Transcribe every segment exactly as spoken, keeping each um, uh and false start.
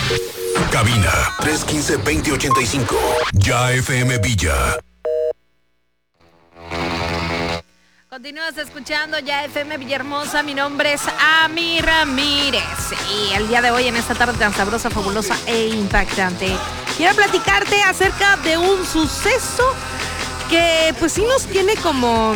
Cabina tres uno cinco, dos cero ocho cinco. Ya F M Villa. Continúas escuchando Ya F M Villahermosa. Mi nombre es Ami Ramírez y el día de hoy, en esta tarde tan sabrosa, fabulosa e impactante, quiero platicarte acerca de un suceso que pues sí nos tiene como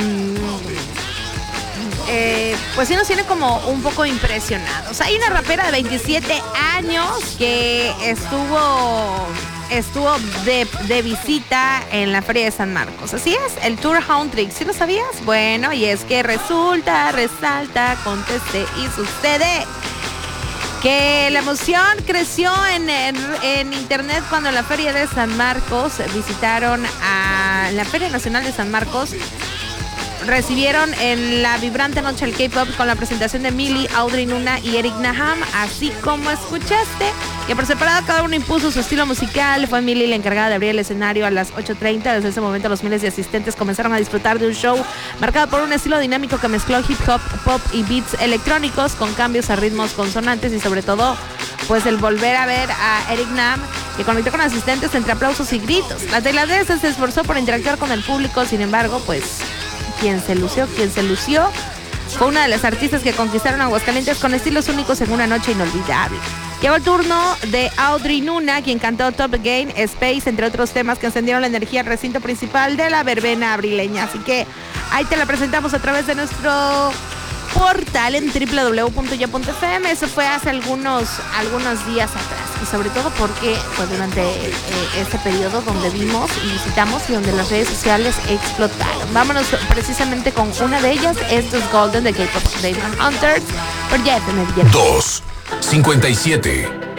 eh, pues sí nos tiene como un poco impresionados. Hay una rapera de veintisiete años que estuvo estuvo de, de visita en la Feria de San Marcos. Así es, el Tour Hound Trick. ¿Sí lo sabías? Bueno, y es que resulta, resalta, acontece y sucede que la emoción creció en, en, en internet cuando en la Feria de San Marcos visitaron a la Feria Nacional de San Marcos. Recibieron en la vibrante noche el K-pop con la presentación de Millie, Audrey Nuna y Eric Naham, así como escuchaste, que por separado cada uno impuso su estilo musical. Fue Millie la encargada de abrir el escenario a las ocho treinta. Desde ese momento los miles de asistentes comenzaron a disfrutar de un show marcado por un estilo dinámico que mezcló hip hop, pop y beats electrónicos con cambios a ritmos consonantes y sobre todo pues el volver a ver a Eric Naham, que conectó con asistentes entre aplausos y gritos. La tailandesa se esforzó por interactuar con el público, sin embargo, pues quien se lució, quien se lució fue una de las artistas que conquistaron Aguascalientes con estilos únicos en una noche inolvidable. Llegó el turno de Audrey Nuna, quien cantó Top Again, Space, entre otros temas que encendieron la energía al recinto principal de la verbena abrileña. Así que ahí te la presentamos a través de nuestro portal en doble u doble u doble u punto ya punto f m. Eso fue hace algunos, algunos días atrás. Y sobre todo porque fue durante eh, este periodo donde vimos y visitamos y donde las redes sociales explotaron. Vámonos precisamente con una de ellas. Esto es Golden de K-pop Demon Hunters por Ya F M Villa. dos cincuenta y siete.